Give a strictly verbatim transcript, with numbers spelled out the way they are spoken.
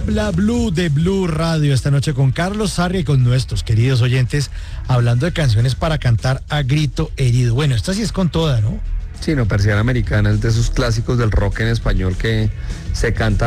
Bla Blue de Blue Radio esta noche con Carlos Sarria y con nuestros queridos oyentes hablando de canciones para cantar a grito herido. Bueno, esta sí es con toda, ¿no? Sí, no, Persiana Americana es de esos clásicos del rock en español que se canta